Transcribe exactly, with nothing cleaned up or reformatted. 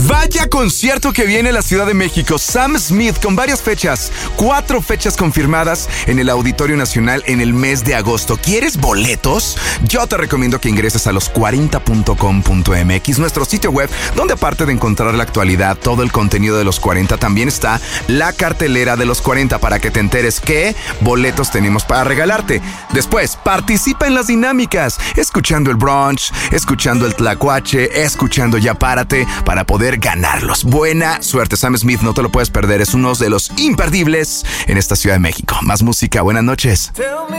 Vaya concierto que viene a la Ciudad de México. Sam Smith con varias fechas, cuatro fechas confirmadas en el Auditorio Nacional en el mes de agosto. ¿Quieres boletos? Yo te recomiendo que ingreses a los cuarenta punto com punto m x, nuestro sitio web, donde aparte de encontrar la actualidad, todo el contenido de los cuarenta, también está la cartelera de los cuarenta para que te enteres qué boletos tenemos para regalarte. Después, participa en las dinámicas, escuchando el brunch, escuchando el tlacuache, escuchando Ya Párate, para poder ganarlos. Buena suerte. Sam Smith, no te lo puedes perder, es uno de los imperdibles en esta Ciudad de México. Más música, buenas noches.